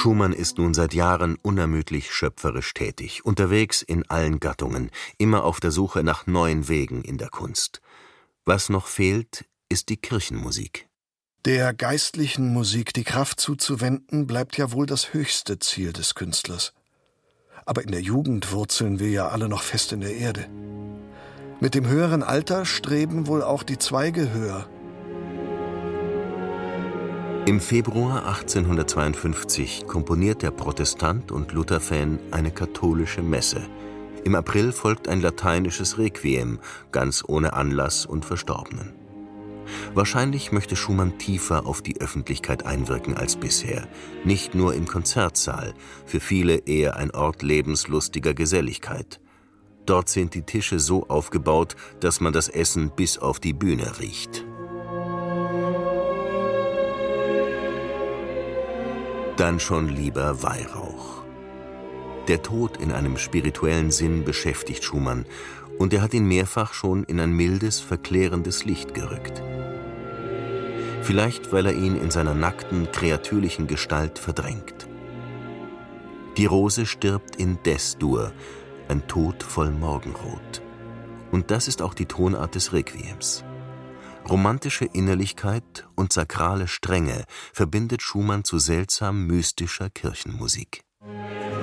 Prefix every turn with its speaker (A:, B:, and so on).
A: Schumann ist nun seit Jahren unermüdlich schöpferisch tätig, unterwegs in allen Gattungen, immer auf der Suche nach neuen Wegen in der Kunst. Was noch fehlt, ist die Kirchenmusik.
B: Der geistlichen Musik die Kraft zuzuwenden, bleibt ja wohl das höchste Ziel des Künstlers. Aber in der Jugend wurzeln wir ja alle noch fest in der Erde. Mit dem höheren Alter streben wohl auch die Zweige höher.
A: Im Februar 1852 komponiert der Protestant und Luther-Fan eine katholische Messe. Im April folgt ein lateinisches Requiem, ganz ohne Anlass und Verstorbenen. Wahrscheinlich möchte Schumann tiefer auf die Öffentlichkeit einwirken als bisher. Nicht nur im Konzertsaal, für viele eher ein Ort lebenslustiger Geselligkeit. Dort sind die Tische so aufgebaut, dass man das Essen bis auf die Bühne riecht. Dann schon lieber Weihrauch. Der Tod in einem spirituellen Sinn beschäftigt Schumann, und er hat ihn mehrfach schon in ein mildes, verklärendes Licht gerückt. Vielleicht, weil er ihn in seiner nackten, kreatürlichen Gestalt verdrängt. Die Rose stirbt in Des-Dur, ein Tod voll Morgenrot. Und das ist auch die Tonart des Requiems. Romantische Innerlichkeit und sakrale Strenge verbindet Schumann zu seltsam mystischer Kirchenmusik.